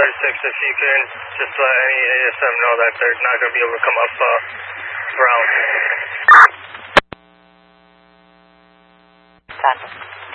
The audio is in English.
if you can just let any ASM know that they're not going to be able to come up ground.